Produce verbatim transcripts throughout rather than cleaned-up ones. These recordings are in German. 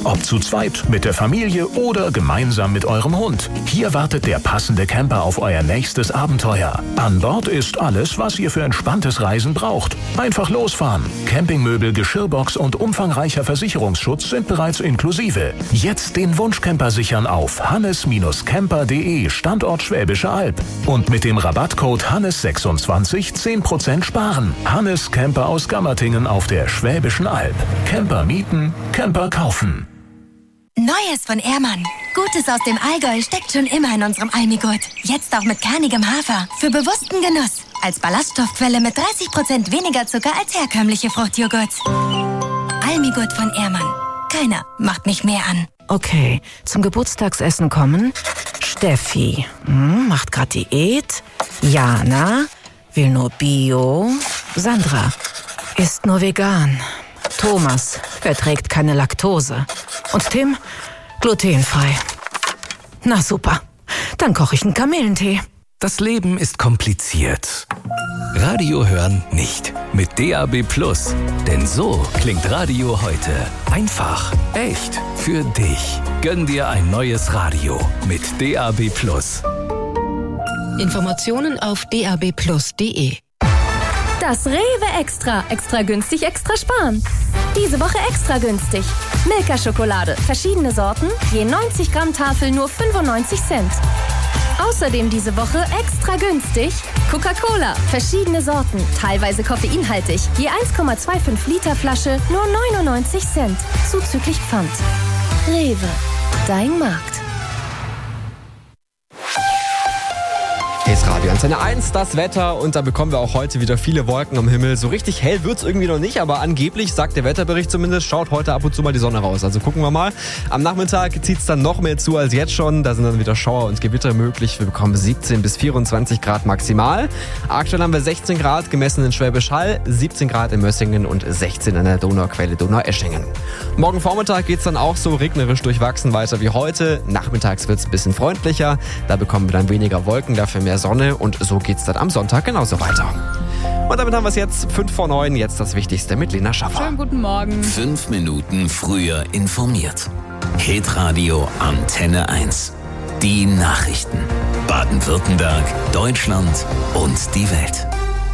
Ob zu zweit, mit der Familie oder gemeinsam mit eurem Hund. Hier wartet der passende Camper auf euer nächstes Abenteuer. An Bord ist alles, was ihr für entspanntes Reisen braucht. Einfach losfahren. Campingmöbel, Geschirrbox und umfangreicher Versicherungsschutz sind bereits inklusive. Jetzt den Wunschcamper sichern auf hannes camper punkt de, Standort Schwäbische Alb. Und mit dem Rabattcode Hannes sechsundzwanzig zehn Prozent sparen. Hannes Camper aus Gammertingen auf der Schwäbischen Alb. Camper mieten, Camper kaufen. Neues von Ehrmann. Gutes aus dem Allgäu steckt schon immer in unserem Almigurt. Jetzt auch mit kernigem Hafer. Für bewussten Genuss. Als Ballaststoffquelle mit dreißig Prozent weniger Zucker als herkömmliche Fruchtjoghurts. Almigurt von Ehrmann. Keiner macht mich mehr an. Okay, zum Geburtstagsessen kommen. Steffi, hm, macht grad Diät. Jana, will nur Bio. Sandra, isst nur vegan. Thomas verträgt keine Laktose. Und Tim, glutenfrei. Na super, dann koche ich einen Kamillentee. Das Leben ist kompliziert. Radio hören nicht. Mit D A B Plus. Denn so klingt Radio heute. Einfach, echt, für dich. Gönn dir ein neues Radio mit D A B Plus. Informationen auf d a b plus punkt de. Das Rewe Extra. Extra günstig, extra sparen. Diese Woche extra günstig. Milka-Schokolade. Verschiedene Sorten. Je neunzig Gramm Tafel nur fünfundneunzig Cent. Außerdem diese Woche extra günstig. Coca-Cola. Verschiedene Sorten. Teilweise koffeinhaltig. Je eins Komma fünfundzwanzig Liter Flasche nur neunundneunzig Cent. Zuzüglich Pfand. Rewe. Dein Markt. Hier ist Radio Antenne eins, das Wetter, und da bekommen wir auch heute wieder viele Wolken am Himmel. So richtig hell wird's irgendwie noch nicht, aber angeblich, sagt der Wetterbericht zumindest, schaut heute ab und zu mal die Sonne raus. Also gucken wir mal. Am Nachmittag zieht's dann noch mehr zu als jetzt schon. Da sind dann wieder Schauer und Gewitter möglich. Wir bekommen siebzehn bis vierundzwanzig Grad maximal. Aktuell haben wir sechzehn Grad gemessen in Schwäbisch Hall, siebzehn Grad in Mössingen und sechzehn an der Donauquelle Donaueschingen. Morgen Vormittag geht's dann auch so regnerisch durchwachsen weiter wie heute. Nachmittags wird's ein bisschen freundlicher. Da bekommen wir dann weniger Wolken, dafür mehr Sonne, und so geht's dann am Sonntag genauso weiter. Und damit haben wir es jetzt fünf vor neun, jetzt das Wichtigste mit Lena Schaffer. Schönen guten Morgen. Fünf Minuten früher informiert. Hitradio Antenne eins. Die Nachrichten. Baden-Württemberg, Deutschland und die Welt.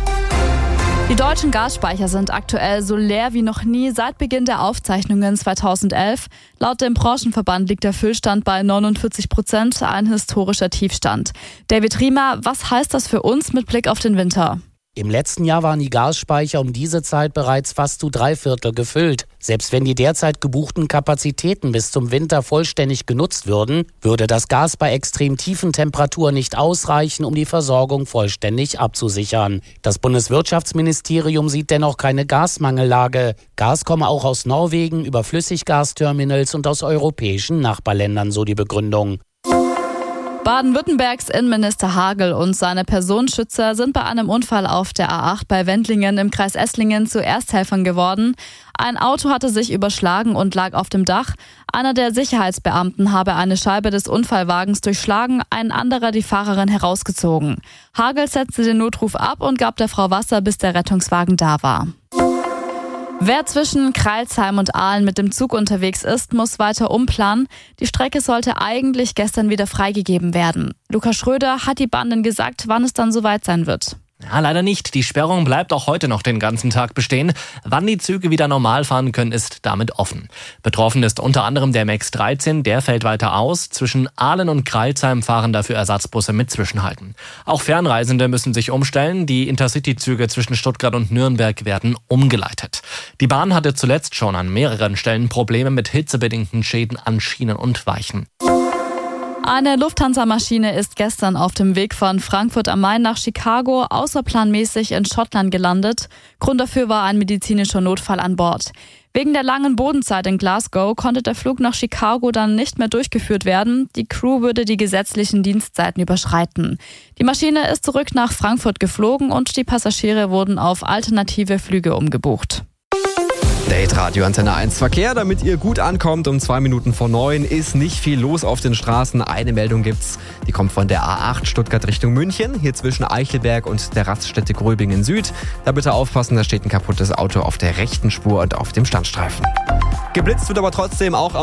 Die deutschen Gasspeicher sind aktuell so leer wie noch nie seit Beginn der Aufzeichnungen zweitausendelf. Laut dem Branchenverband liegt der Füllstand bei neunundvierzig Prozent, ein historischer Tiefstand. David Riemer, was heißt das für uns mit Blick auf den Winter? Im letzten Jahr waren die Gasspeicher um diese Zeit bereits fast zu drei Viertel gefüllt. Selbst wenn die derzeit gebuchten Kapazitäten bis zum Winter vollständig genutzt würden, würde das Gas bei extrem tiefen Temperaturen nicht ausreichen, um die Versorgung vollständig abzusichern. Das Bundeswirtschaftsministerium sieht dennoch keine Gasmangellage. Gas komme auch aus Norwegen über Flüssiggasterminals und aus europäischen Nachbarländern, so die Begründung. Baden-Württembergs Innenminister Hagel und seine Personenschützer sind bei einem Unfall auf der A acht bei Wendlingen im Kreis Esslingen zu Ersthelfern geworden. Ein Auto hatte sich überschlagen und lag auf dem Dach. Einer der Sicherheitsbeamten habe eine Scheibe des Unfallwagens durchschlagen, ein anderer die Fahrerin herausgezogen. Hagel setzte den Notruf ab und gab der Frau Wasser, bis der Rettungswagen da war. Wer zwischen Crailsheim und Aalen mit dem Zug unterwegs ist, muss weiter umplanen. Die Strecke sollte eigentlich gestern wieder freigegeben werden. Lukas Schröder hat die Banden gesagt, wann es dann soweit sein wird. Ja, leider nicht. Die Sperrung bleibt auch heute noch den ganzen Tag bestehen. Wann die Züge wieder normal fahren können, ist damit offen. Betroffen ist unter anderem der M X dreizehn, der fällt weiter aus. Zwischen Aalen und Crailsheim fahren dafür Ersatzbusse mit Zwischenhalten. Auch Fernreisende müssen sich umstellen. Die Intercity-Züge zwischen Stuttgart und Nürnberg werden umgeleitet. Die Bahn hatte zuletzt schon an mehreren Stellen Probleme mit hitzebedingten Schäden an Schienen und Weichen. Eine Lufthansa-Maschine ist gestern auf dem Weg von Frankfurt am Main nach Chicago außerplanmäßig in Schottland gelandet. Grund dafür war ein medizinischer Notfall an Bord. Wegen der langen Bodenzeit in Glasgow konnte der Flug nach Chicago dann nicht mehr durchgeführt werden. Die Crew würde die gesetzlichen Dienstzeiten überschreiten. Die Maschine ist zurück nach Frankfurt geflogen und die Passagiere wurden auf alternative Flüge umgebucht. Date Radio Antenne eins Verkehr, damit ihr gut ankommt. Um zwei Minuten vor neun ist nicht viel los auf den Straßen. Eine Meldung gibt's, die kommt von der A acht Stuttgart Richtung München. Hier zwischen Eichelberg und der Raststätte Gröbingen Süd. Da bitte aufpassen, da steht ein kaputtes Auto auf der rechten Spur und auf dem Standstreifen. Geblitzt wird aber trotzdem auch am